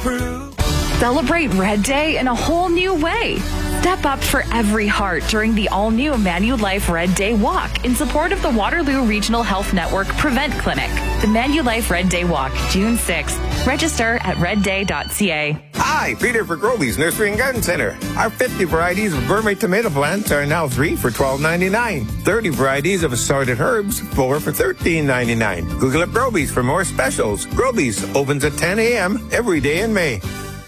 approved. Celebrate Red Day in a whole new way. Step up for every heart during the all-new Manulife Red Day Walk in support of the Waterloo Regional Health Network Prevent Clinic. The Manulife Red Day Walk, June 6th. Register at redday.ca. Hi, Peter for Groby's Nursery and Garden Center. Our 50 varieties of gourmet tomato plants are now 3 for $12.99. 30 varieties of assorted herbs, 4 for $13.99. Google up Groby's for more specials. Groby's opens at 10 a.m. every day in May.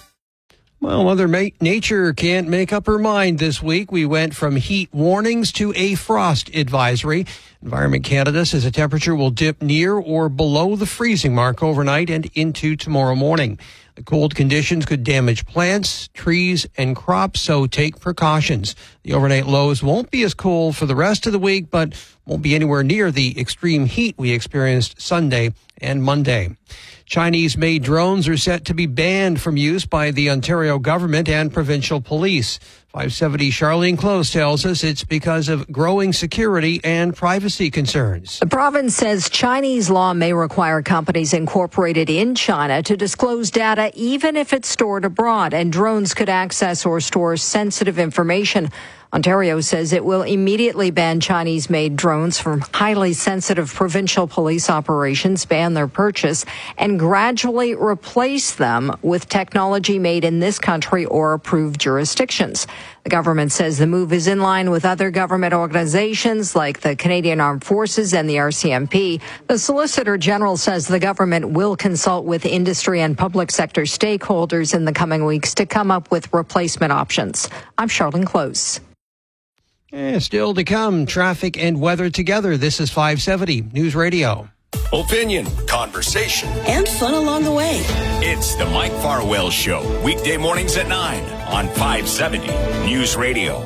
Well, Mother Nature can't make up her mind this week. We went from heat warnings to a frost advisory. Environment Canada says the temperature will dip near or below the freezing mark overnight and into tomorrow morning. The cold conditions could damage plants, trees, and crops, so take precautions. The overnight lows won't be as cold for the rest of the week, but won't be anywhere near the extreme heat we experienced Sunday and Monday. Chinese-made drones are set to be banned from use by the Ontario government and provincial police. 570 Charlene Close tells us it's because of growing security and privacy concerns. The province says Chinese law may require companies incorporated in China to disclose data even if it's stored abroad, and drones could access or store sensitive information. Ontario says it will immediately ban Chinese-made drones from highly sensitive provincial police operations, ban their purchase, and gradually replace them with technology made in this country or approved jurisdictions. The government says the move is in line with other government organizations like the Canadian Armed Forces and the RCMP. The Solicitor General says the government will consult with industry and public sector stakeholders in the coming weeks to come up with replacement options. I'm Charlene Close. Still to come, traffic and weather together. This is 570 News Radio. Opinion, conversation, and fun along the way. It's the Mike Farwell Show, weekday mornings at 9 on 570 News Radio.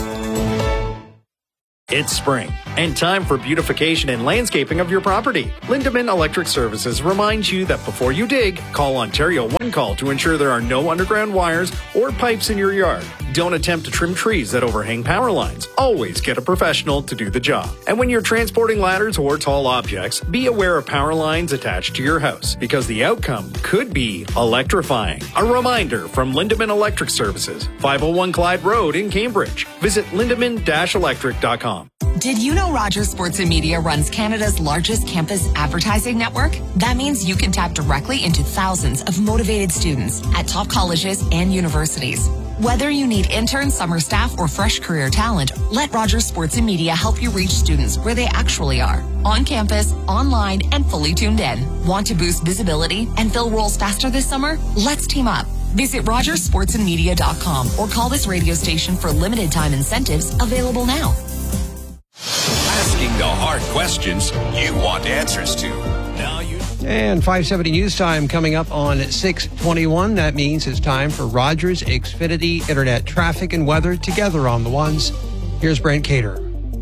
It's spring and time for beautification and landscaping of your property. Lindemann Electric Services reminds you that before you dig, call Ontario One Call to ensure there are no underground wires or pipes in your yard. Don't attempt to trim trees that overhang power lines. Always get a professional to do the job. And when you're transporting ladders or tall objects, be aware of power lines attached to your house, because the outcome could be electrifying. A reminder from Lindemann Electric Services, 501 Clyde Road in Cambridge. Visit lindemann-electric.com. Did you know Rogers Sports and Media runs Canada's largest campus advertising network? That means you can tap directly into thousands of motivated students at top colleges and universities. Whether you need interns, summer staff, or fresh career talent, let Rogers Sports and Media help you reach students where they actually are. On campus, online, and fully tuned in. Want to boost visibility and fill roles faster this summer? Let's team up. Visit RogersSportsandMedia.com or call this radio station for limited time incentives available now. Asking the hard questions you want answers to. Now you. And 570 News Time coming up on 6:21. That means it's time for Rogers Xfinity Internet traffic and weather together on the ones. Here's Brent Cater.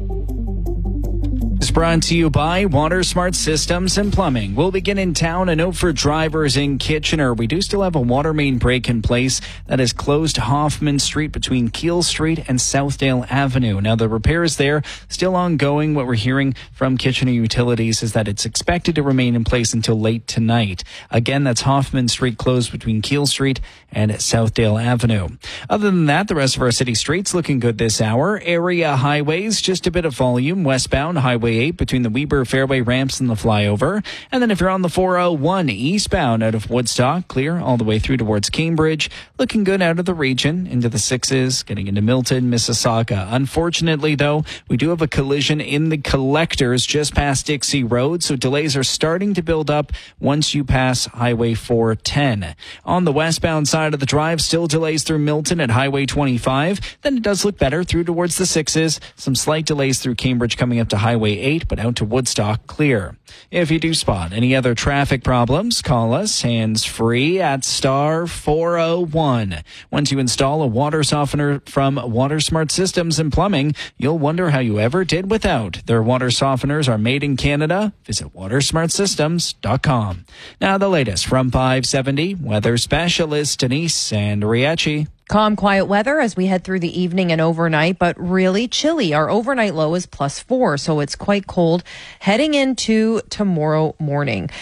It's brought to you by Water Smart Systems and Plumbing. We'll begin in town. A note for drivers in Kitchener. We do still have a water main break in place that has closed Hoffman Street between Keele Street and Southdale Avenue. Now, the repairs there still ongoing. What we're hearing from Kitchener Utilities is that it's expected to remain in place until late tonight. Again, that's Hoffman Street closed between Keele Street and Southdale Avenue. Other than that, the rest of our city streets looking good this hour. Area highways, just a bit of volume. Westbound, Highway 8 between the Weber Fairway ramps and the flyover. And then if you're on the 401 eastbound out of Woodstock, clear all the way through towards Cambridge. Looking good out of the region into the 6s, getting into Milton, Mississauga. Unfortunately, though, we do have a collision in the collectors just past Dixie Road, so delays are starting to build up once you pass Highway 410. On the westbound side of the drive, still delays through Milton at Highway 25. Then it does look better through towards the 6s. Some slight delays through Cambridge coming up to Highway 8, but out to Woodstock, clear. If you do spot any other traffic problems, call us hands-free at star 401. Once you install a water softener from Water Smart Systems and Plumbing, you'll wonder how you ever did without. Their water softeners are made in Canada. Visit watersmartsystems.com. Now the latest from 570 weather specialist Denise Andriachi. Calm, quiet weather as we head through the evening and overnight, but really chilly. Our overnight low is +4, so it's quite cold heading into tomorrow morning.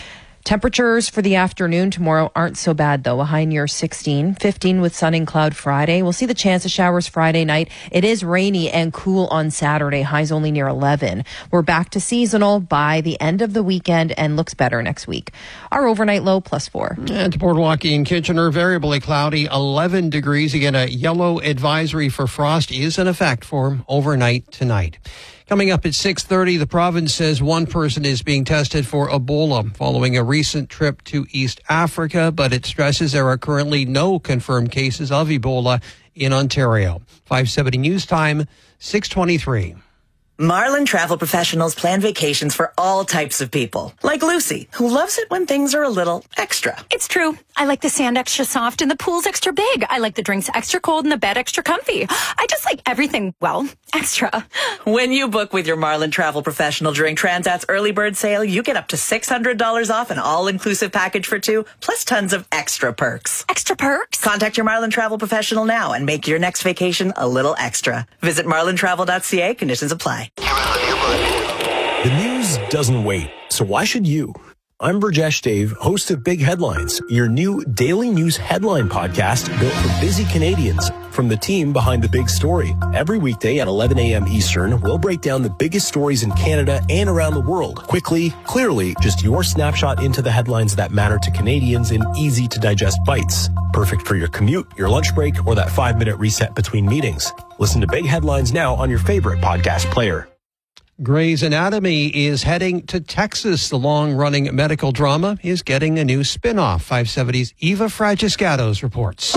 Temperatures for the afternoon tomorrow aren't so bad, though. A high near 16, 15 with sun and cloud Friday. We'll see the chance of showers Friday night. It is rainy and cool on Saturday. Highs only near 11. We're back to seasonal by the end of the weekend and looks better next week. Our overnight low +4. At Boardwalk in Kitchener, variably cloudy, 11 degrees. Again, a yellow advisory for frost is in effect for overnight tonight. Coming up at 6:30, the province says one person is being tested for Ebola following a recent trip to East Africa, but it stresses there are currently no confirmed cases of Ebola in Ontario. 570 News Time, 6:23. Marlin Travel Professionals plan vacations for all types of people. Like Lucy, who loves it when things are a little extra. It's true. I like the sand extra soft and the pool's extra big. I like the drinks extra cold and the bed extra comfy. I just like everything, well, extra. When you book with your Marlin Travel Professional during Transat's early bird sale, you get up to $600 off an all-inclusive package for two, plus tons of extra perks. Extra perks? Contact your Marlin Travel Professional now and make your next vacation a little extra. Visit marlintravel.ca. Conditions apply. The news doesn't wait, so why should you? I'm Burjesh Dave, host of Big Headlines, your new daily news headline podcast built for busy Canadians from the team behind the big story. Every weekday at 11 a.m. Eastern, we'll break down the biggest stories in Canada and around the world. Quickly, clearly, just your snapshot into the headlines that matter to Canadians in easy-to-digest bites. Perfect for your commute, your lunch break, or that 5-minute reset between meetings. Listen to Big Headlines now on your favorite podcast player. Grey's Anatomy is heading to Texas. The long-running medical drama is getting a new spin-off. 570's Eva Fragiscatos reports.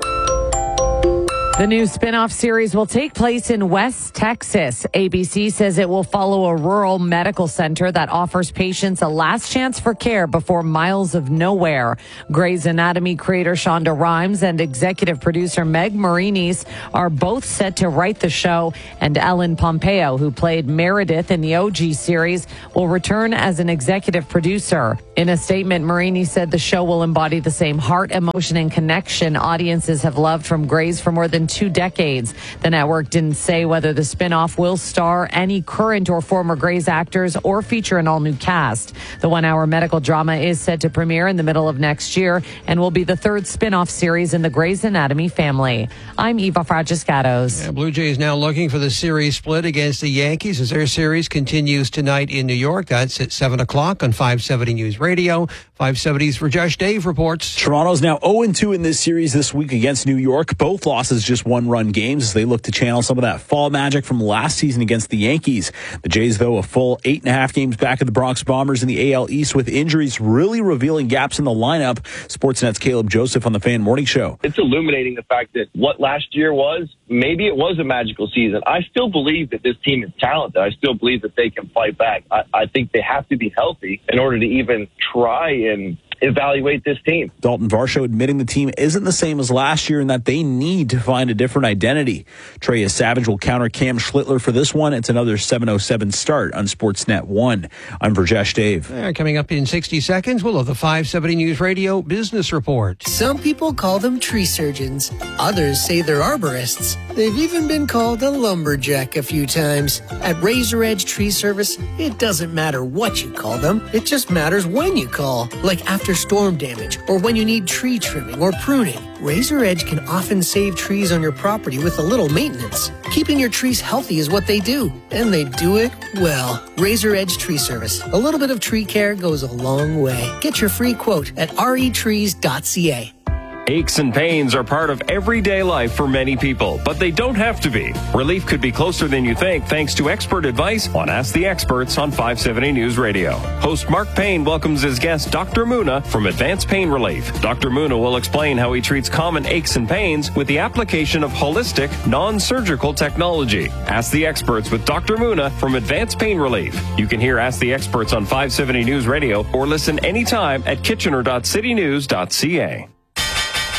The new spin-off series will take place in West Texas. ABC says it will follow a rural medical center that offers patients a last chance for care before miles of nowhere. Grey's Anatomy creator Shonda Rhimes and executive producer Meg Marinis are both set to write the show, and Ellen Pompeo, who played Meredith in the OG series, will return as an executive producer. In a statement, Marini said the show will embody the same heart, emotion, and connection audiences have loved from Grey's for more than 2 decades. The network didn't say whether the spinoff will star any current or former Grey's actors or feature an all-new cast. The 1-hour medical drama is set to premiere in the middle of next year and will be the 3rd spinoff series in the Grey's Anatomy family. I'm Eva Fragiscatos. Yeah, Blue Jays now looking for the series split against the Yankees as their series continues tonight in New York. That's at 7 o'clock on 570 News Radio. 570's Rajesh Dave reports. Toronto's now 0-2 in this series this week against New York. Both losses just one-run games as they look to channel some of that fall magic from last season against the Yankees. The Jays, though, a full 8.5 games back of the Bronx Bombers in the AL East with injuries really revealing gaps in the lineup. Sportsnet's Caleb Joseph on the Fan Morning Show. It's illuminating the fact that what last year was, maybe it was a magical season. I still believe that this team is talented. I still believe that they can fight back. I think they have to be healthy in order to even try and evaluate this team. Dalton Varsho admitting the team isn't the same as last year and that they need to find a different identity. Trey Savage will counter Cam Schlittler for this one. It's another 7:07 start on Sportsnet 1. I'm Burjesh Dave. Coming up in 60 seconds, we'll have the 570 News Radio Business Report. Some people call them tree surgeons. Others say they're arborists. They've even been called a lumberjack a few times. At Razor Edge Tree Service, it doesn't matter what you call them. It just matters when you call. Like after storm damage or when you need tree trimming or pruning. Razor Edge can often save trees on your property with a little maintenance. Keeping your trees healthy is what they do, and they do it well. Razor Edge Tree Service. A little bit of tree care goes a long way. Get your free quote at retrees.ca. Aches and pains are part of everyday life for many people, but they don't have to be. Relief could be closer than you think thanks to expert advice on Ask the Experts on 570 News Radio. Host Mark Payne welcomes his guest, Dr. Muna, from Advanced Pain Relief. Dr. Muna will explain how he treats common aches and pains with the application of holistic, non-surgical technology. Ask the Experts with Dr. Muna from Advanced Pain Relief. You can hear Ask the Experts on 570 News Radio or listen anytime at kitchener.citynews.ca.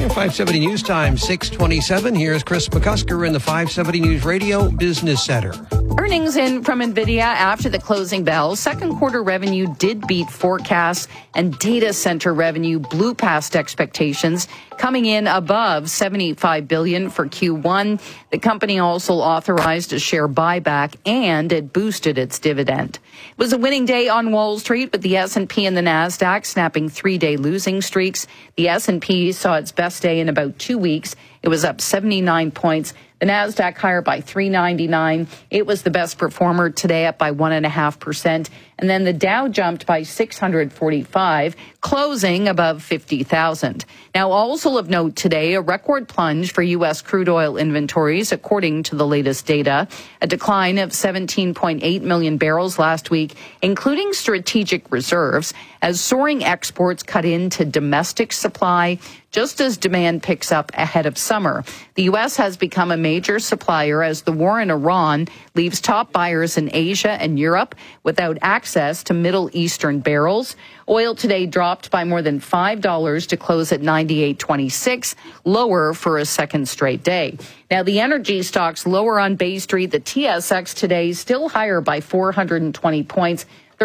570 News Time, 6:27. Here's Chris McCusker in the 570 News Radio Business Center. Earnings in from NVIDIA after the closing bell. Second quarter revenue did beat forecasts, and data center revenue blew past expectations, coming in above $75 billion for Q1. The company also authorized a share buyback, and it boosted its dividend. It was a winning day on Wall Street, with the S&P and the NASDAQ snapping three-day losing streaks. The S&P saw its best day in about 2 weeks. It was up 79 points. The NASDAQ higher by 399. It was the best performer today, up by 1.5%. And then the Dow jumped by 645, closing above 50,000. Now, also of note today, a record plunge for U.S. crude oil inventories, according to the latest data. A decline of 17.8 million barrels last week, including strategic reserves, as soaring exports cut into domestic supply just as demand picks up ahead of summer. The U.S. has become a major supplier as the war in Iran leaves top buyers in Asia and Europe without access to Middle Eastern barrels. Oil today dropped by more than $5 to close at $98.26, lower for a second straight day. Now, the energy stocks lower on Bay Street. The TSX today still higher by 420 points.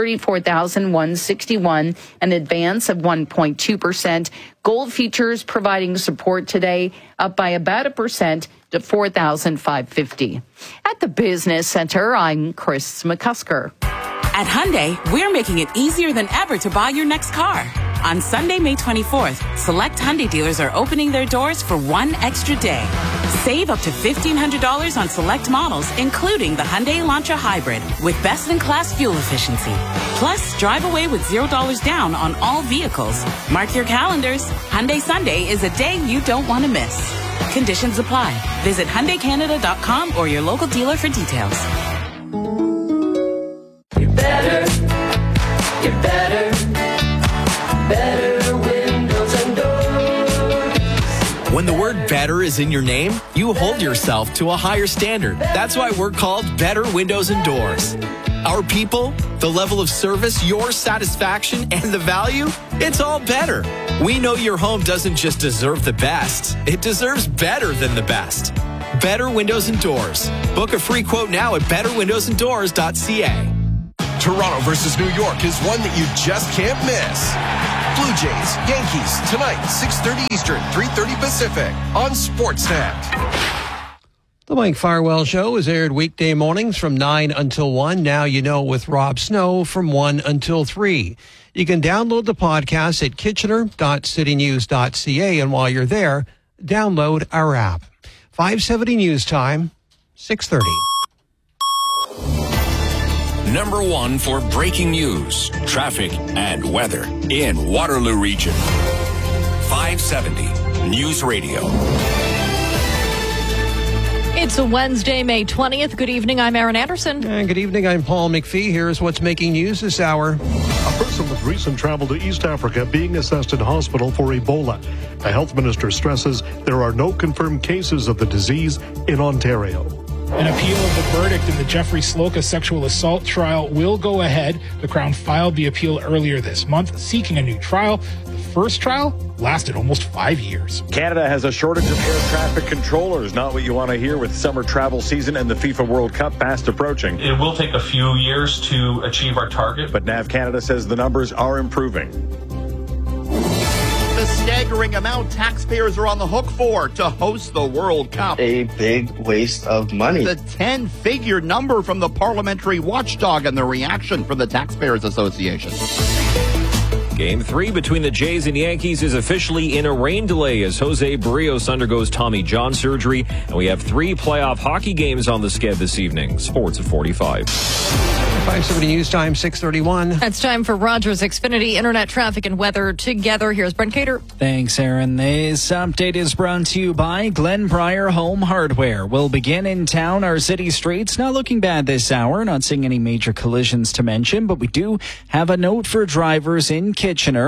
34,161, an advance of 1.2%. Gold futures providing support today, up by about 1% to 4,550. At the Business Center, I'm Chris McCusker. At Hyundai, we're making it easier than ever to buy your next car. On Sunday, May 24th, select Hyundai dealers are opening their doors for one extra day. Save up to $1,500 on select models, including the Hyundai Elantra Hybrid, with best-in-class fuel efficiency. Plus, drive away with $0 down on all vehicles. Mark your calendars. Hyundai Sunday is a day you don't want to miss. Conditions apply. Visit HyundaiCanada.com or your local dealer for details. You're better. You're better. Better windows and doors. When the word better is in your name, you hold yourself to a higher standard. That's why we're called Better Windows and Doors. Our people, the level of service, your satisfaction, and the value, it's all better. We know your home doesn't just deserve the best, it deserves better than the best. Better Windows and Doors. Book a free quote now at betterwindowsanddoors.ca. Toronto versus New York is one that you just can't miss. Blue Jays, Yankees, tonight, 6:30 Eastern, 3:30 Pacific, on Sportsnet. The Mike Farwell Show is aired weekday mornings from 9 until 1. Now you know with Rob Snow from 1 until 3. You can download the podcast at kitchener.citynews.ca, and while you're there, download our app. 570 News Time, 6:30. Number one for breaking news, traffic, and weather in Waterloo Region. 570 News Radio. It's a Wednesday, May 20th. Good evening, I'm Aaron Anderson. And good evening, I'm Paul McPhee. Here's what's making news this hour. A person with recent travel to East Africa being assessed in hospital for Ebola. The health minister stresses there are no confirmed cases of the disease in Ontario. An appeal of the verdict in the Jeffrey Sloka sexual assault trial will go ahead. The Crown filed the appeal earlier this month, seeking a new trial. The first trial lasted almost 5 years. Canada has a shortage of air traffic controllers. Not what you want to hear with summer travel season and the FIFA World Cup fast approaching. It will take a few years to achieve our target. But NAV Canada says the numbers are improving. The staggering amount taxpayers are on the hook for to host the World Cup. A big waste of money. The 10-figure number from the parliamentary watchdog and the reaction from the Taxpayers Association. Game 3 between the Jays and Yankees is officially in a rain delay as Jose Barrios undergoes Tommy John surgery. And we have 3 playoff hockey games on the sked this evening. Sports at 45. 570 News Time, 6:31. It's time for Rogers Xfinity Internet Traffic and Weather Together. Here's Brent Cater. Thanks, Aaron. This update is brought to you by Glen Pryor Home Hardware. We'll begin in town. Our city streets not looking bad this hour. Not seeing any major collisions to mention, but we do have a note for drivers in Kitchener.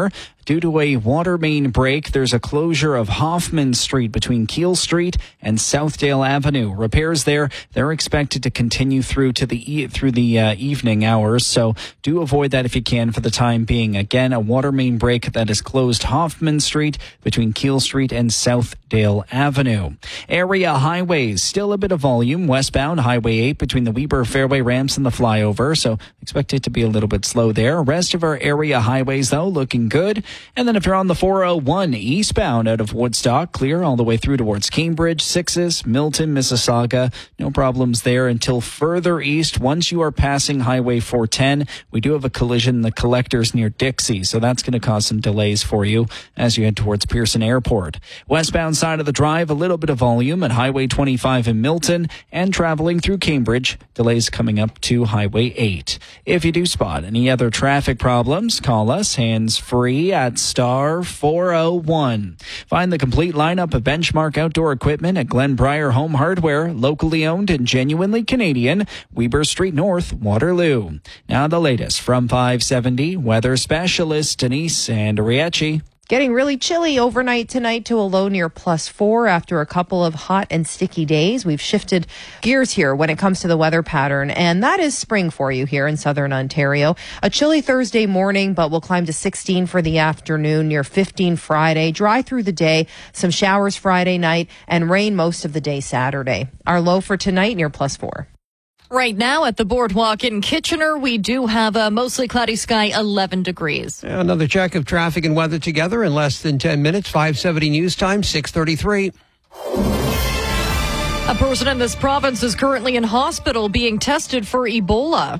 Due to a water main break, there's a closure of Hoffman Street between Keele Street and Southdale Avenue. Repairs there, they're expected to continue through the evening hours, so do avoid that if you can for the time being. Again, a water main break that has closed Hoffman Street between Keele Street and Southdale Avenue. Area highways, still a bit of volume. Westbound Highway 8 between the Weber Fairway ramps and the flyover, so expect it to be a little bit slow there. Rest of our area highways, though, looking good. And then if you're on the 401 eastbound out of Woodstock, clear all the way through towards Cambridge, Sixes, Milton, Mississauga. No problems there until further east. Once you are passing Highway 410, we do have a collision in the collectors near Dixie, so that's going to cause some delays for you as you head towards Pearson Airport. Westbound side of the drive, a little bit of volume at Highway 25 in Milton, and traveling through Cambridge, delays coming up to Highway 8. If you do spot any other traffic problems, call us hands-free at star 401. Find the complete lineup of Benchmark outdoor equipment at Glenbriar Home Hardware, locally owned and genuinely Canadian, Weber Street North, Waterloo. Now the latest from 570 weather specialist Denise Andriachi. Getting really chilly overnight tonight to a low near +4 after a couple of hot and sticky days. We've shifted gears here when it comes to the weather pattern, and that is spring for you here in southern Ontario. A chilly Thursday morning, but we'll climb to 16 for the afternoon, near 15 Friday. Dry through the day, some showers Friday night, and rain most of the day Saturday. Our low for tonight near +4. Right now at the Boardwalk in Kitchener, we do have a mostly cloudy sky, 11 degrees. Another check of traffic and weather together in less than 10 minutes. 570 news time, 6:33. A person in this province is currently in hospital being tested for Ebola.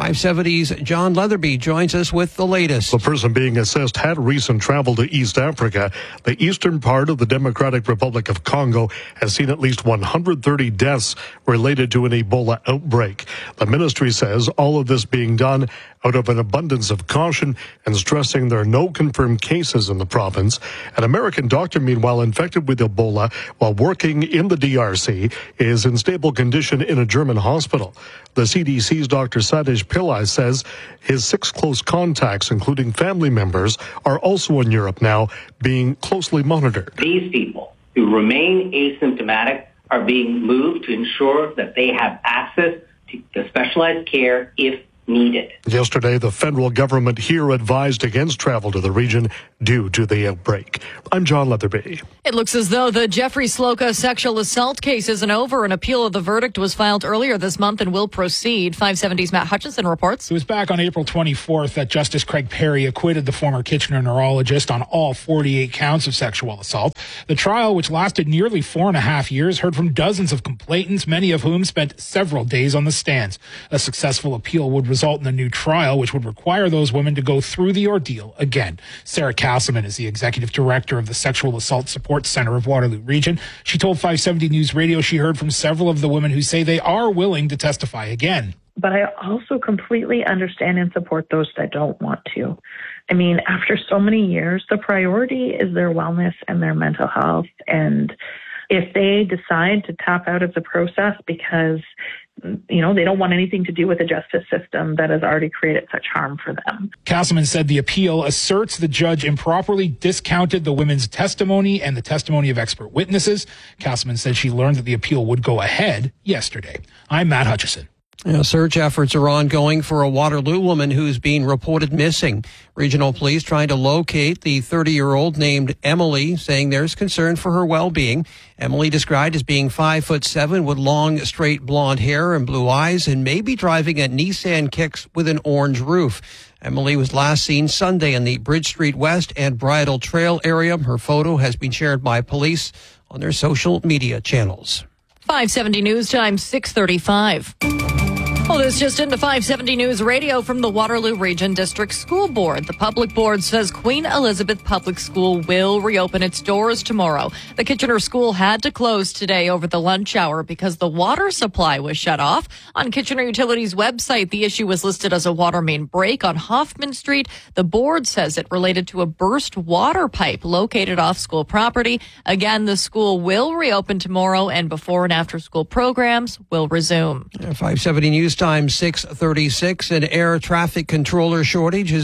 570's John Leatherby joins us with the latest. The person being assessed had recent travel to East Africa. The eastern part of the Democratic Republic of Congo has seen at least 130 deaths related to an Ebola outbreak. The ministry says all of this being done out of an abundance of caution and stressing there are no confirmed cases in the province. An American doctor, meanwhile, infected with Ebola while working in the DRC, is in stable condition in a German hospital. The CDC's Dr. Sadish Pillai says his 6 close contacts, including family members, are also in Europe now, being closely monitored. These people who remain asymptomatic are being moved to ensure that they have access to specialized care if needed. Yesterday, the federal government here advised against travel to the region due to the outbreak. I'm John Leatherby. It looks as though the Jeffrey Slocum sexual assault case isn't over. An appeal of the verdict was filed earlier this month and will proceed. 570's Matt Hutchinson reports. It was back on April 24th that Justice Craig Perry acquitted the former Kitchener neurologist on all 48 counts of sexual assault. The trial, which lasted nearly 4.5 years, heard from dozens of complainants, many of whom spent several days on the stands. A successful appeal would result in a new trial, which would require those women to go through the ordeal again. Sarah Castleman is the executive director of the Sexual Assault Support Center of Waterloo Region. She told 570 News Radio she heard from several of the women who say they are willing to testify again. But I also completely understand and support those that don't want to. I mean, after so many years, the priority is their wellness and their mental health. And if they decide to tap out of the process because they don't want anything to do with the justice system that has already created such harm for them. Castleman said the appeal asserts the judge improperly discounted the women's testimony and the testimony of expert witnesses. Castleman said she learned that the appeal would go ahead yesterday. I'm Matt Hutchison. Search efforts are ongoing for a Waterloo woman who's being reported missing. Regional police trying to locate the 30-year-old named Emily, saying there's concern for her well-being. Emily described as being 5'7" with long, straight blonde hair and blue eyes and may be driving a Nissan Kicks with an orange roof. Emily was last seen Sunday in the Bridge Street West and Bridle Trail area. Her photo has been shared by police on their social media channels. 570 News Time, 6:35. Well, this just into 570 News Radio from the Waterloo Region District School Board. The public board says Queen Elizabeth Public School will reopen its doors tomorrow. The Kitchener School had to close today over the lunch hour because the water supply was shut off. On Kitchener Utilities' website, the issue was listed as a water main break on Hoffman Street. The board says it related to a burst water pipe located off school property. Again, the school will reopen tomorrow and before and after school programs will resume. 570 News Time, 6:36. An air traffic controller shortage is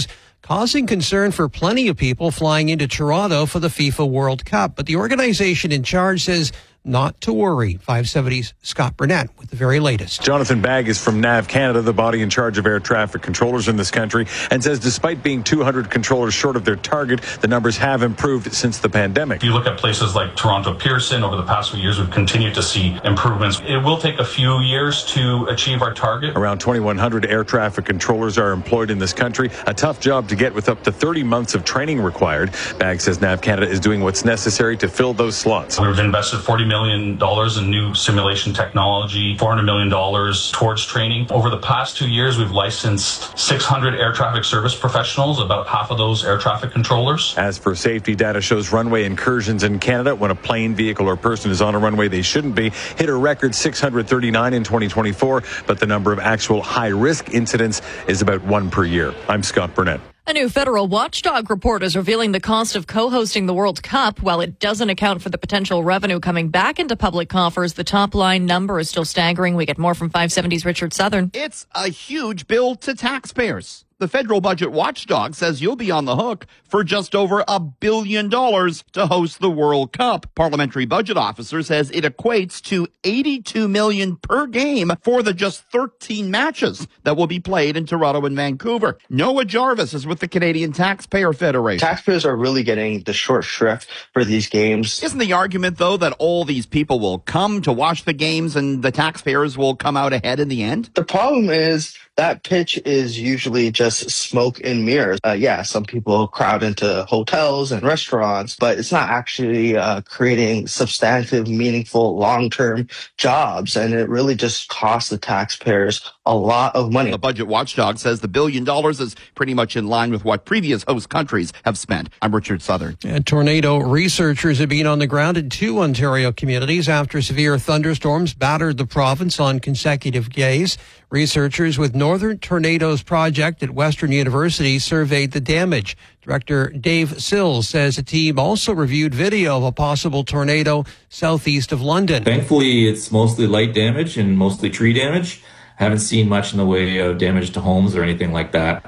causing concern for plenty of people flying into Toronto for the FIFA World Cup. But the organization in charge says not to worry. 570's Scott Burnett with the very latest. Jonathan Bagg is from NAV Canada, the body in charge of air traffic controllers in this country, and says despite being 200 controllers short of their target, the numbers have improved since the pandemic. If you look at places like Toronto Pearson, over the past few years, we've continued to see improvements. It will take a few years to achieve our target. Around 2,100 air traffic controllers are employed in this country, a tough job to get with up to 30 months of training required. Bagg says NAV Canada is doing what's necessary to fill those slots. We've invested $40 million in new simulation technology, $400 million towards training. Over the past 2 years, we've licensed 600 air traffic service professionals, about half of those air traffic controllers. As for safety, data shows runway incursions in Canada, when a plane, vehicle, or person is on a runway they shouldn't be, hit a record 639 in 2024, but the number of actual high-risk incidents is about 1 per year. I'm Scott Burnett. A new federal watchdog report is revealing the cost of co-hosting the World Cup. While it doesn't account for the potential revenue coming back into public coffers, the top line number is still staggering. We get more from 570's Richard Southern. It's a huge bill to taxpayers. The federal budget watchdog says you'll be on the hook for just over $1 billion to host the World Cup. Parliamentary budget officer says it equates to $82 million per game for the just 13 matches that will be played in Toronto and Vancouver. Noah Jarvis is with the Canadian Taxpayer Federation. Taxpayers are really getting the short shrift for these games. Isn't the argument, though, that all these people will come to watch the games and the taxpayers will come out ahead in the end? The problem is that pitch is usually just smoke and mirrors. Some people crowd into hotels and restaurants, but it's not actually creating substantive, meaningful, long-term jobs, and it really just costs the taxpayers a lot of money. The budget watchdog says the $1 billion is pretty much in line with what previous host countries have spent. I'm Richard Southern. And tornado researchers have been on the ground in 2 Ontario communities after severe thunderstorms battered the province on consecutive days. Researchers with Northern Tornadoes Project at Western University surveyed the damage. Director Dave Sills says a team also reviewed video of a possible tornado southeast of London. Thankfully, it's mostly light damage and mostly tree damage. Haven't seen much in the way of damage to homes or anything like that.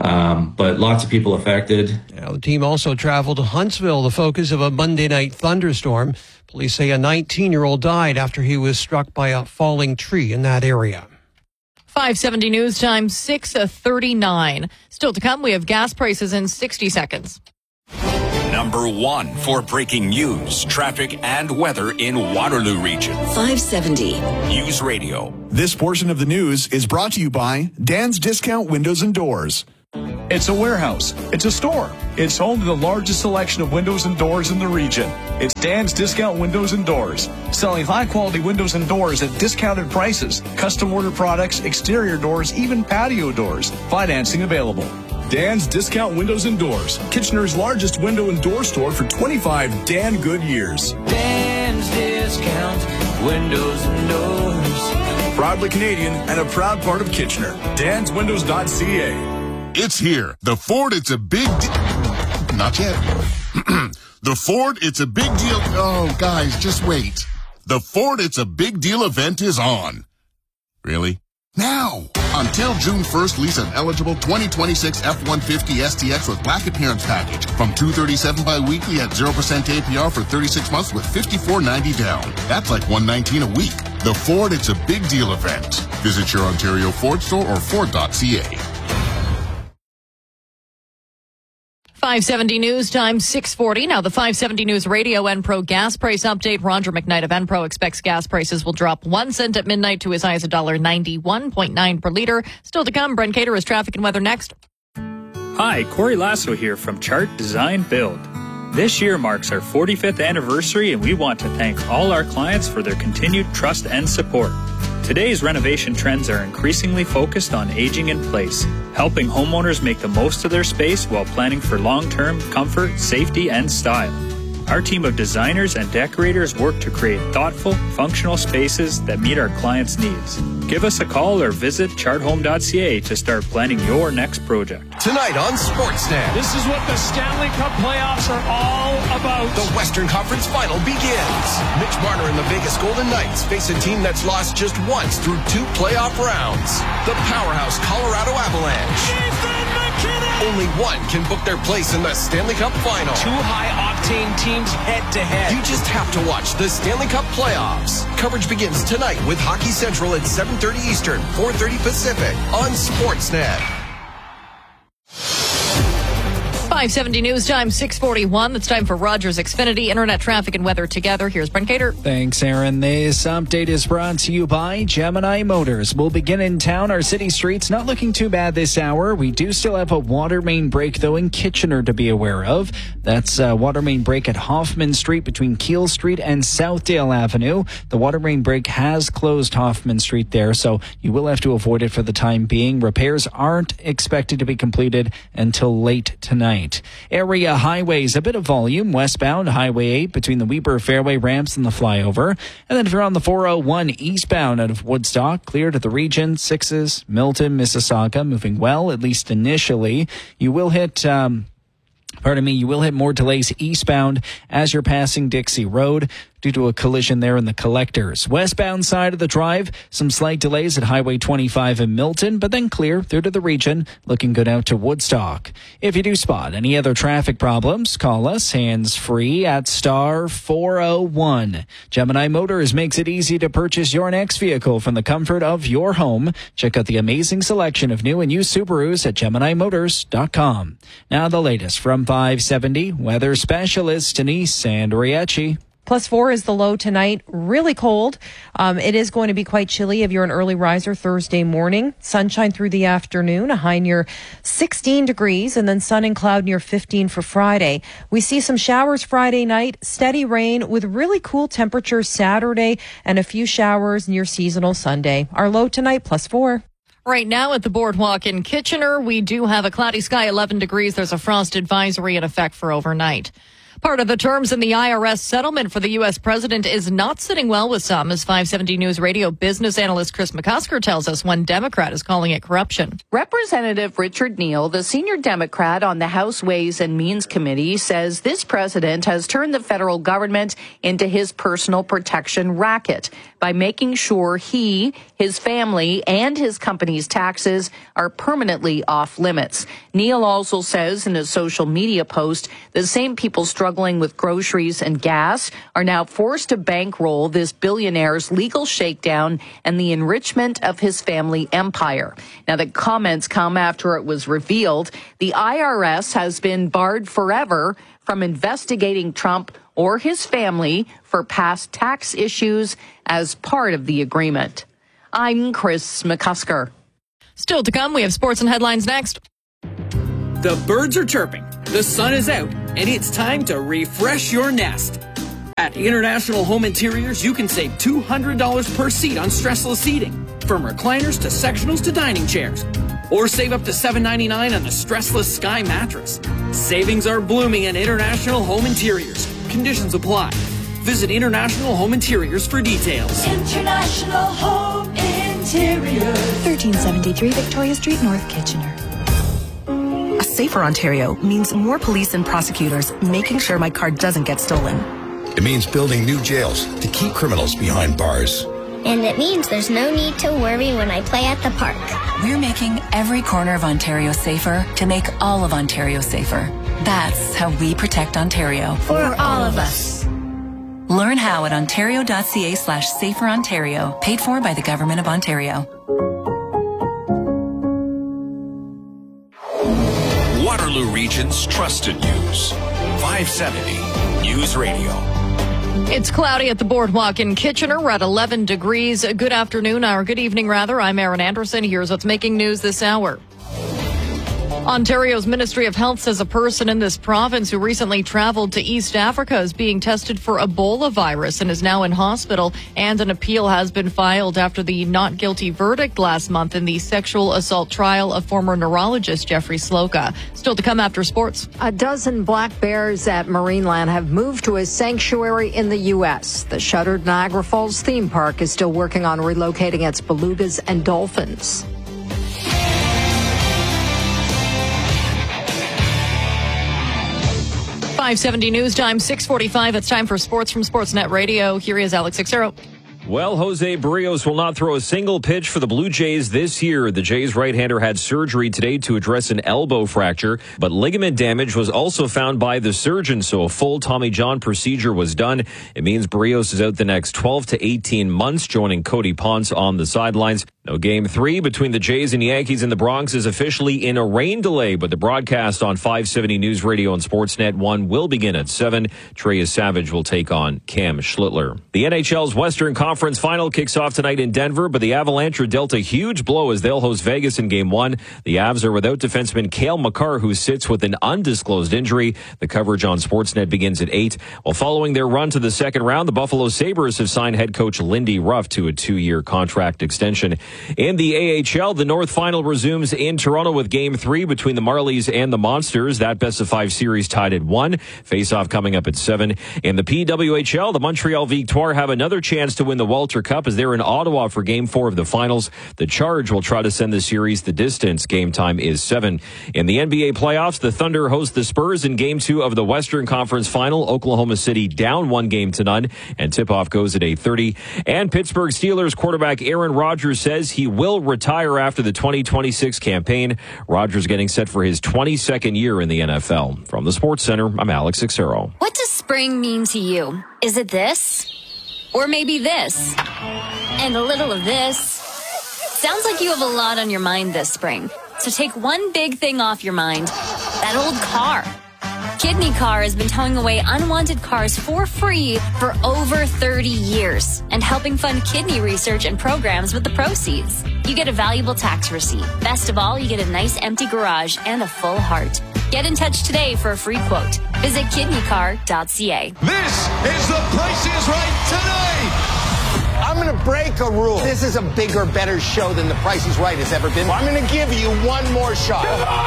But lots of people affected. The team also traveled to Huntsville, the focus of a Monday night thunderstorm. Police say a 19-year-old died after he was struck by a falling tree in that area. 570 News Time, 6:39. Still to come, we have gas prices in 60 seconds. Number 1 for breaking news, traffic, and weather in Waterloo Region. 570 News Radio. This portion of the news is brought to you by Dan's Discount Windows and Doors. It's a warehouse. It's a store. It's home to the largest selection of windows and doors in the region. It's Dan's Discount Windows and Doors, selling high-quality windows and doors at discounted prices, custom order products, exterior doors, even patio doors. Financing available. Dan's Discount Windows and Doors, Kitchener's largest window and door store for 25 Dan good years. Dan's Discount Windows and Doors. Proudly Canadian and a proud part of Kitchener. DansWindows.ca. It's here. The Ford, it's a big not yet. The Ford, it's a big deal. Oh, guys, just wait. The Ford, it's a big deal event is on. Really? Now! Until June 1st, lease an eligible 2026 F-150 STX with black appearance package from $237 bi-weekly at 0% APR for 36 months with $54.90 down. That's like $119 a week. The Ford, it's a big deal event. Visit your Ontario Ford store or Ford.ca. 570 News Time, 6:40. Now the 570 News Radio Enpro gas price update. Roger McKnight of Enpro expects gas prices will drop 1 cent at midnight to as high as $1.91.9 per liter. Still to come, Brent Caterer's traffic and weather next. Hi, Corey Lasso here from Chart Design Build. This year marks our 45th anniversary, and we want to thank all our clients for their continued trust and support. Today's renovation trends are increasingly focused on aging in place, helping homeowners make the most of their space while planning for long-term comfort, safety, and style. Our team of designers and decorators work to create thoughtful, functional spaces that meet our clients' needs. Give us a call or visit charthome.ca to start planning your next project. Tonight on Sportsnet. This is what the Stanley Cup playoffs are all about. The Western Conference Final begins. Mitch Marner and the Vegas Golden Knights face a team that's lost just once through 2 playoff rounds. The powerhouse Colorado Avalanche. Ethan Only one can book their place in the Stanley Cup Final. Two high-octane teams head-to-head. You just have to watch the Stanley Cup Playoffs. Coverage begins tonight with Hockey Central at 7:30 Eastern, 4:30 Pacific on Sportsnet. 570 News Time, 6:41. It's time for Rogers Xfinity Internet Traffic and Weather together. Here's Brent Cater. Thanks, Aaron. This update is brought to you by Gemini Motors. We'll begin in town. Our city streets not looking too bad this hour. We do still have a water main break, though, in Kitchener to be aware of. That's a water main break at Hoffman Street between Keele Street and Southdale Avenue. The water main break has closed Hoffman Street there, so you will have to avoid it for the time being. Repairs aren't expected to be completed until late tonight. Area highways, a bit of volume. Westbound, Highway 8 between the Weber Fairway ramps and the flyover. And then if you're on the 401 eastbound out of Woodstock, clear to the region, 6s, Milton, Mississauga, moving well, at least initially. You will hit... you will hit more delays eastbound as you're passing Dixie Road due to a collision there in the collectors. Westbound side of the drive, some slight delays at Highway 25 in Milton, but then clear through to the region, looking good out to Woodstock. If you do spot any other traffic problems, call us hands-free at star 401. Gemini Motors makes it easy to purchase your next vehicle from the comfort of your home. Check out the amazing selection of new and used Subarus at GeminiMotors.com. Now the latest from 570 weather specialist Denise Andriachi. +4 is the low tonight. Really cold. It is going to be quite chilly if you're an early riser Thursday morning. Sunshine through the afternoon, a high near 16 degrees, and then sun and cloud near 15 for Friday. We see some showers Friday night, steady rain with really cool temperatures Saturday, and a few showers near seasonal Sunday. Our low tonight, +4. Right now at the Boardwalk in Kitchener, we do have a cloudy sky, 11 degrees. There's a frost advisory in effect for overnight. Part of the terms in the IRS settlement for the U.S. president is not sitting well with some, as 570 News Radio business analyst Chris McCusker tells us one Democrat is calling it corruption. Representative Richard Neal, the senior Democrat on the House Ways and Means Committee, says this president has turned the federal government into his personal protection racket by making sure he, his family, and his company's taxes are permanently off limits. Neal also says in a social media post, the same people struggling with groceries and gas are now forced to bankroll this billionaire's legal shakedown and the enrichment of his family empire. Now, the comments come after it was revealed the IRS has been barred forever from investigating Trump or his family for past tax issues as part of the agreement. I'm Chris McCusker. Still to come, we have sports and headlines next. The birds are chirping, the sun is out, and it's time to refresh your nest. At International Home Interiors, you can save $200 per seat on stressless seating, from recliners to sectionals to dining chairs. Or save up to $7.99 on the stressless Sky mattress. Savings are blooming at International Home Interiors. Conditions apply. Visit International Home Interiors for details. International Home Interiors. 1373 Victoria Street, North Kitchener. A safer Ontario means more police and prosecutors making sure my car doesn't get stolen. It means building new jails to keep criminals behind bars. And it means there's no need to worry when I play at the park. We're making every corner of Ontario safer to make all of Ontario safer. That's how we protect Ontario. For all of us. Learn how at ontario.ca/saferontario. Paid for by the Government of Ontario. Waterloo Region's trusted news. 570 News Radio. It's cloudy at the Boardwalk in Kitchener. We're at 11 degrees. Good afternoon, or good evening rather. I'm Erin Anderson. Here's what's making news this hour. Ontario's Ministry of Health says a person in this province who recently traveled to East Africa is being tested for Ebola virus and is now in hospital, and an appeal has been filed after the not guilty verdict last month in the sexual assault trial of former neurologist Jeffrey Sloka. Still to come after sports. A dozen black bears at Marineland have moved to a sanctuary in the U.S. The shuttered Niagara Falls theme park is still working on relocating its belugas and dolphins. .570 News Time, 6:45. It's time for sports from Sportsnet Radio. Here is Alex Xero. Well, Jose Berríos will not throw a single pitch for the Blue Jays this year. The Jays right-hander had surgery today to address an elbow fracture, but ligament damage was also found by the surgeon, so a full Tommy John procedure was done. It means Berríos is out the next 12 to 18 months, joining Cody Ponce on the sidelines. No Game 3 between the Jays and Yankees in the Bronx is officially in a rain delay, but the broadcast on 570 News Radio and Sportsnet 1 will begin at 7. Trey Savage will take on Cam Schlittler. The NHL's Western Conference Final kicks off tonight in Denver, but the Avalanche are dealt a huge blow as they'll host Vegas in Game 1. The Avs are without defenseman Cale Makar, who sits with an undisclosed injury. The coverage on Sportsnet begins at 8. While following their run to the second round, the Buffalo Sabres have signed head coach Lindy Ruff to a 2-year contract extension. In the AHL, the North Final resumes in Toronto with Game 3 between the Marlies and the Monsters. That best-of-5 series tied at 1. Face-off coming up at 7. In the PWHL, the Montreal Victoire have another chance to win the Walter Cup as they're in Ottawa for Game 4 of the finals. The Charge will try to send the series the distance. Game time is 7. In the NBA playoffs, the Thunder host the Spurs in Game 2 of the Western Conference Final. Oklahoma City down 1-0, and tip-off goes at 8:30. And Pittsburgh Steelers quarterback Aaron Rodgers says he will retire after the 2026 campaign. Rodgers getting set for his 22nd year in the NFL. From the Sports Center, I'm Alex Xero. What does spring mean to you? Is it this? Or maybe this, and a little of this. Sounds like you have a lot on your mind this spring. So take one big thing off your mind, that old car. Kidney Car has been towing away unwanted cars for free for over 30 years and helping fund kidney research and programs with the proceeds. You get a valuable tax receipt. Best of all, you get a nice empty garage and a full heart. Get in touch today for a free quote. Visit kidneycar.ca. This is The Price is Right tonight. I'm going to break a rule. This is a bigger, better show than The Price is Right has ever been. I'm going to give you one more shot.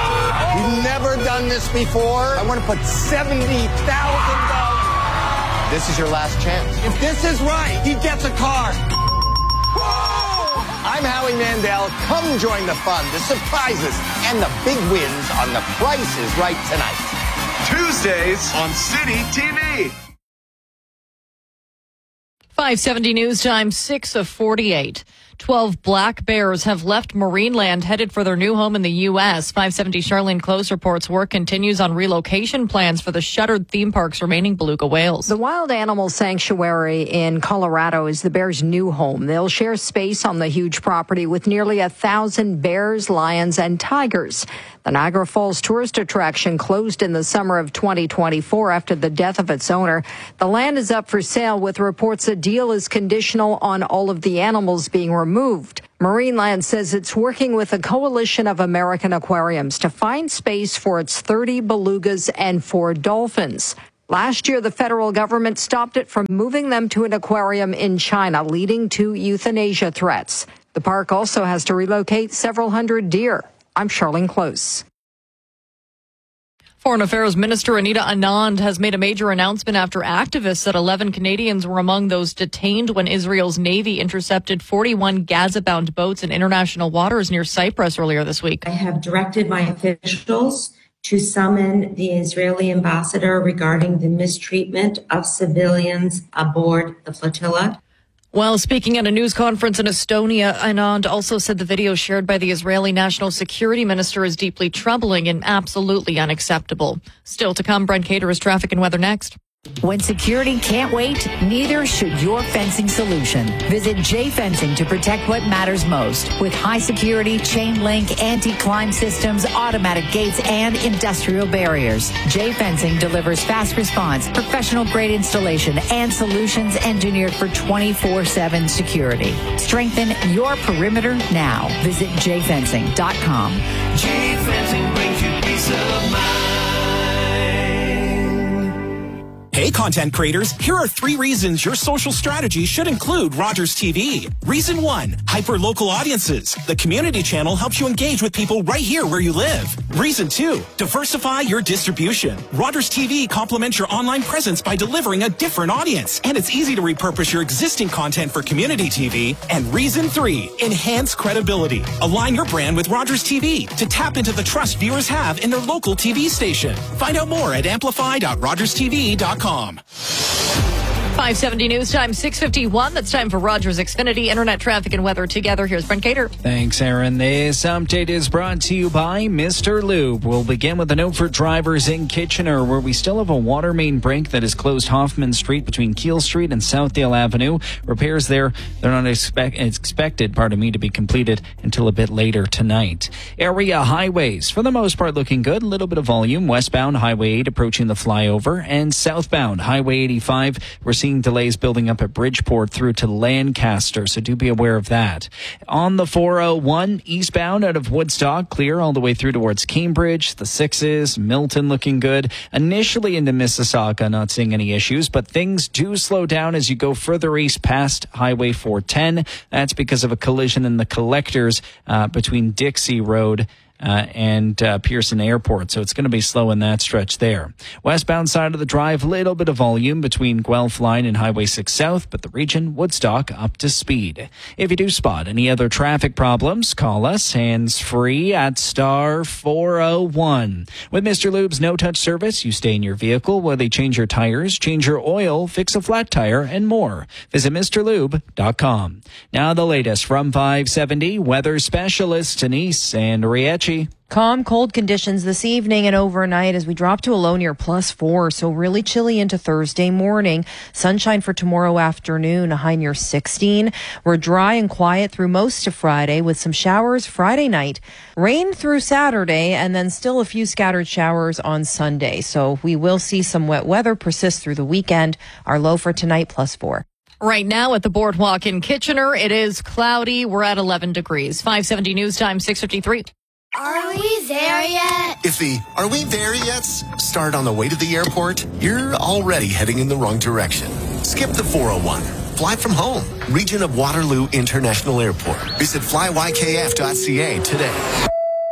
You've never done this before. I want to put $70,000. This is your last chance. If this is right, he gets a car. I'm Howie Mandel. Come join the fun, the surprises, and the big wins on The Price is Right tonight. Tuesdays on City TV. 570 News Time, 6:48. 12 black bears have left Marineland, headed for their new home in the U.S. 570 Charlene Close reports work continues on relocation plans for the shuttered theme park's remaining beluga whales. The Wild Animal Sanctuary in Colorado is the bears' new home. They'll share space on the huge property with nearly 1,000 bears, lions, and tigers. The Niagara Falls tourist attraction closed in the summer of 2024 after the death of its owner. The land is up for sale with reports a deal is conditional on all of the animals being removed. Marineland says it's working with a coalition of American aquariums to find space for its 30 belugas and 4 dolphins. Last year, the federal government stopped it from moving them to an aquarium in China, leading to euthanasia threats. The park also has to relocate several hundred deer. I'm Charlene Close. Foreign Affairs Minister Anita Anand has made a major announcement after activists said 11 Canadians were among those detained when Israel's Navy intercepted 41 Gaza-bound boats in international waters near Cyprus earlier this week. I have directed my officials to summon the Israeli ambassador regarding the mistreatment of civilians aboard the flotilla. While speaking at a news conference in Estonia, Anand also said the video shared by the Israeli National Security Minister is deeply troubling and absolutely unacceptable. Still to come, Brent Cater's traffic and weather next. When security can't wait, neither should your fencing solution. Visit J Fencing to protect what matters most. With high security, chain link, anti-climb systems, automatic gates, and industrial barriers. J Fencing delivers fast response, professional grade installation, and solutions engineered for 24/7 security. Strengthen your perimeter now. Visit jfencing.com. J Fencing brings you peace of mind. Hey, content creators, here are 3 reasons your social strategy should include Rogers TV. Reason 1, hyper-local audiences. The community channel helps you engage with people right here where you live. Reason 2, diversify your distribution. Rogers TV complements your online presence by delivering a different audience. And it's easy to repurpose your existing content for community TV. And reason 3, enhance credibility. Align your brand with Rogers TV to tap into the trust viewers have in their local TV station. Find out more at amplify.rogerstv.com. 570 News Time, 6:51. That's time for Rogers Xfinity Internet Traffic and Weather together. Here's Brent Cater. Thanks, Aaron. This update is brought to you by Mr. Lube. We'll begin with a note for drivers in Kitchener, where we still have a water main break that has closed Hoffman Street between Keele Street and Southdale Avenue. Repairs there, they're not expected to be completed until a bit later tonight. Area highways, for the most part, looking good. A little bit of volume. Westbound Highway 8 approaching the flyover, and southbound Highway 85. We're seeing delays building up at Bridgeport through to Lancaster, so do be aware of that. On the 401 eastbound out of Woodstock, clear all the way through towards Cambridge. The 6s, Milton looking good. Initially into Mississauga, not seeing any issues, but things do slow down as you go further east past Highway 410. That's because of a collision in the collectors between Dixie Road and Pearson Airport. So it's going to be slow in that stretch there. Westbound side of the drive, little bit of volume between Guelph Line and Highway 6 South, but the region, Woodstock, up to speed. If you do spot any other traffic problems, call us hands-free at star 401. With Mr. Lube's no-touch service, you stay in your vehicle while they change your tires, change your oil, fix a flat tire, and more. Visit MrLube.com. Now the latest from 570 weather specialist Denise and Riecci. Calm, cold conditions this evening and overnight as we drop to a low near +4. So really chilly into Thursday morning. Sunshine for tomorrow afternoon, a high near 16. We're dry and quiet through most of Friday with some showers Friday night. Rain through Saturday and then still a few scattered showers on Sunday. So we will see some wet weather persist through the weekend. Our low for tonight, +4. Right now at the Boardwalk in Kitchener, it is cloudy. We're at 11 degrees. 570 News Time, 6:53. Are we there yet? If the "are we there yet's" start on the way to the airport, you're already heading in the wrong direction. Skip the 401. Fly from home. Region of Waterloo International Airport. Visit flywkf.ca today.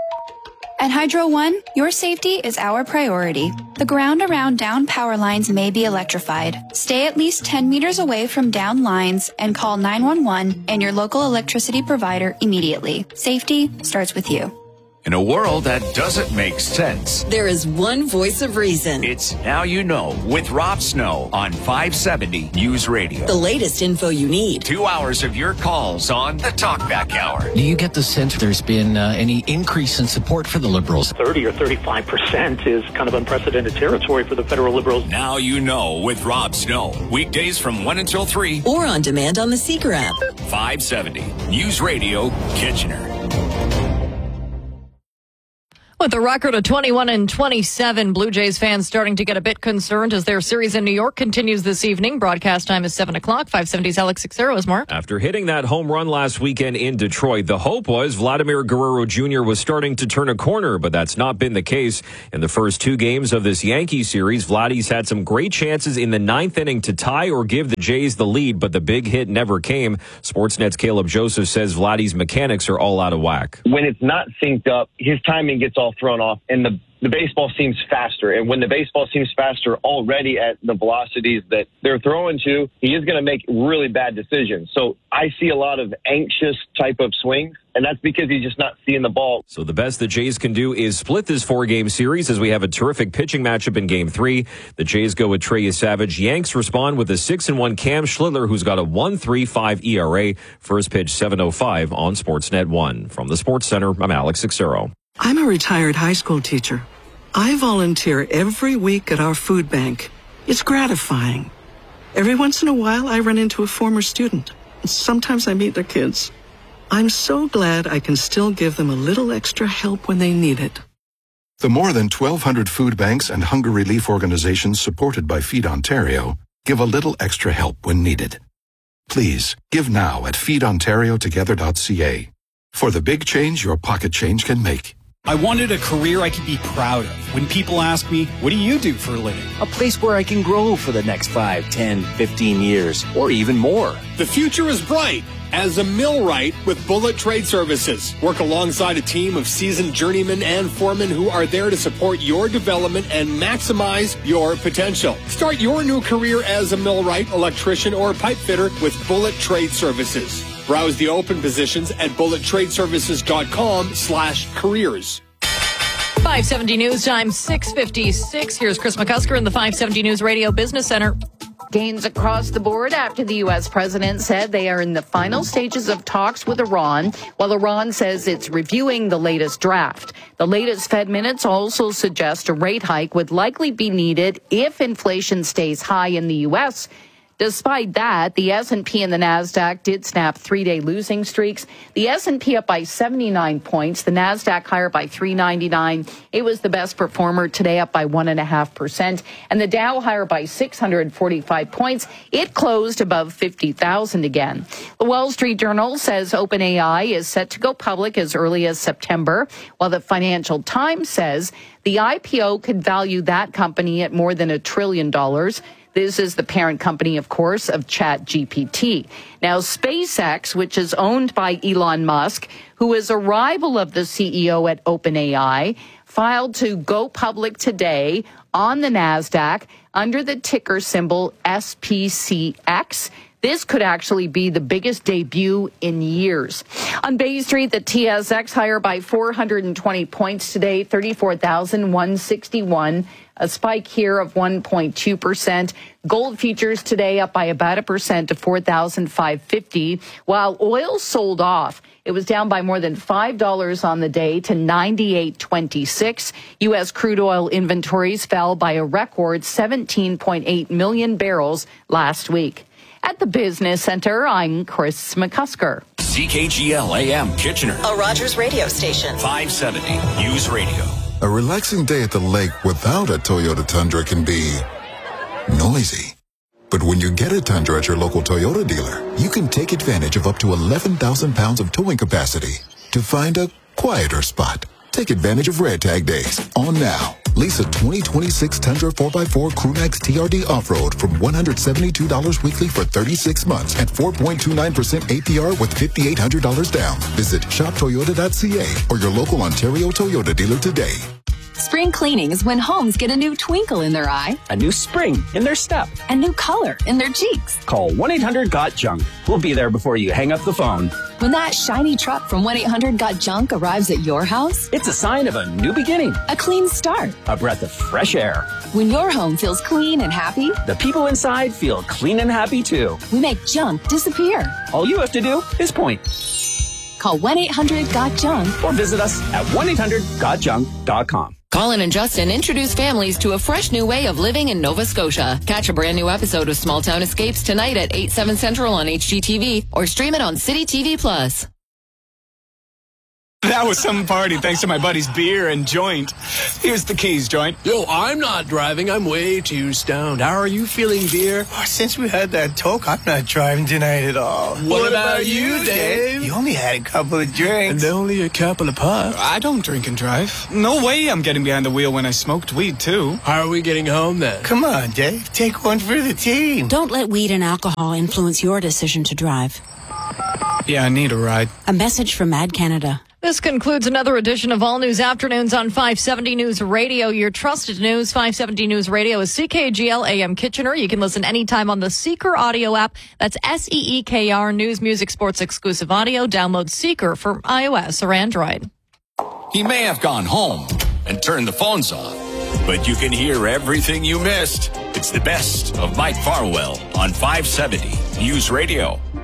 At Hydro One, your safety is our priority. The ground around down power lines may be electrified. Stay at least 10 meters away from down lines and call 911 and your local electricity provider immediately. Safety starts with you. In a world that doesn't make sense, there is one voice of reason. It's Now You Know with Rob Snow on 570 News Radio. The latest info you need. 2 hours of your calls on the Talkback Hour. Do you get the sense there's been any increase in support for the Liberals? 30 or 35% is kind of unprecedented territory for the federal Liberals. Now You Know with Rob Snow. Weekdays from 1 until 3. Or on demand on the Seeker app. 570 News Radio, Kitchener. With a record of 21-27, Blue Jays fans starting to get a bit concerned as their series in New York continues this evening. Broadcast time is 7 o'clock. 570's Alex Sixero is more. After hitting that home run last weekend in Detroit, the hope was Vladimir Guerrero Jr. was starting to turn a corner, but that's not been the case. In the first 2 games of this Yankee series, Vladdy's had some great chances in the 9th inning to tie or give the Jays the lead, but the big hit never came. Sportsnet's Caleb Joseph says Vladdy's mechanics are all out of whack. When it's not synced up, his timing gets all thrown off, and the baseball seems faster. And when the baseball seems faster already at the velocities that they're throwing to, he is going to make really bad decisions. So I see a lot of anxious type of swings, and that's because he's just not seeing the ball. So the best the Jays can do is split this 4-game series as we have a terrific pitching matchup in Game 3. The Jays go with Trey Savage. Yanks respond with a 6-1 Cam Schlittler, who's got a 1.35 ERA. First pitch 7:05 on Sportsnet 1. From the Sports Center, I'm Alex Sixero. I'm a retired high school teacher. I volunteer every week at our food bank. It's gratifying. Every once in a while, I run into a former student. Sometimes I meet their kids. I'm so glad I can still give them a little extra help when they need it. The more than 1,200 food banks and hunger relief organizations supported by Feed Ontario give a little extra help when needed. Please, give now at feedontariotogether.ca for the big change your pocket change can make. I wanted a career I could be proud of. When people ask me, what do you do for a living? A place where I can grow for the next 5, 10, 15 years, or even more. The future is bright as a millwright with Bullet Trade Services. Work alongside a team of seasoned journeymen and foremen who are there to support your development and maximize your potential. Start your new career as a millwright, electrician, or pipe fitter with Bullet Trade Services. Browse the open positions at bullettradeservices.com/careers. 570 News Time, 6:56. Here's Chris McCusker in the 570 News Radio Business Center. Gains across the board after the U.S. president said they are in the final stages of talks with Iran, while Iran says it's reviewing the latest draft. The latest Fed minutes also suggest a rate hike would likely be needed if inflation stays high in the U.S. Despite that, the S&P and the NASDAQ did snap three-day losing streaks. The S&P up by 79 points, the NASDAQ higher by 399. It was the best performer today, up by 1.5%. And the Dow higher by 645 points. It closed above 50,000 again. The Wall Street Journal says OpenAI is set to go public as early as September, while the Financial Times says the IPO could value that company at more than $1 trillion. This is the parent company, of course, of ChatGPT. Now, SpaceX, which is owned by Elon Musk, who is a rival of the CEO at OpenAI, filed to go public today on the NASDAQ under the ticker symbol SPCX. This could actually be the biggest debut in years. On Bay Street, the TSX higher by 420 points today, 34,161. A spike here of 1.2%. Gold futures today up by about 1% to 4,550, while oil sold off. It was down by more than $5 on the day to 98.26. U.S. crude oil inventories fell by a record 17.8 million barrels last week. At the Business Center, I'm Chris McCusker. CKGL AM Kitchener. A Rogers radio station. 570 News Radio. A relaxing day at the lake without a Toyota Tundra can be noisy. But when you get a Tundra at your local Toyota dealer, you can take advantage of up to 11,000 pounds of towing capacity to find a quieter spot. Take advantage of Red Tag Days on now. Lease a 2026 Tundra 4x4 CrewMax TRD Off-Road from $172 weekly for 36 months at 4.29% APR with $5,800 down. Visit shoptoyota.ca or your local Ontario Toyota dealer today. Spring cleaning is when homes get a new twinkle in their eye, a new spring in their step, a new color in their cheeks. Call 1-800-GOT-JUNK. We'll be there before you hang up the phone. When that shiny truck from 1-800-GOT-JUNK arrives at your house, it's a sign of a new beginning, a clean start, a breath of fresh air. When your home feels clean and happy, the people inside feel clean and happy too. We make junk disappear. All you have to do is point. Call 1-800-GOT-JUNK or visit us at 1-800-GOTJUNK.com. Colin and Justin introduce families to a fresh new way of living in Nova Scotia. Catch a brand new episode of Small Town Escapes tonight at 8/7 Central on HGTV or stream it on City TV Plus. That was some party thanks to my buddy's beer and joint. Here's the keys, joint. Yo, I'm not driving. I'm way too stoned. How are you feeling, beer? Oh, since we had that talk, I'm not driving tonight at all. What about you, Dave? You only had a couple of drinks. And only a couple of puffs. I don't drink and drive. No way I'm getting behind the wheel when I smoked weed, too. How are we getting home, then? Come on, Dave. Take one for the team. Don't let weed and alcohol influence your decision to drive. Yeah, I need a ride. A message from Mad Canada. This concludes another edition of All News Afternoons on 570 News Radio. Your trusted news, 570 News Radio is CKGL AM Kitchener. You can listen anytime on the Seeker audio app. That's SEEKR, news, music, sports exclusive audio. Download Seeker for iOS or Android. He may have gone home and turned the phones off, but you can hear everything you missed. It's the best of Mike Farwell on 570 News Radio.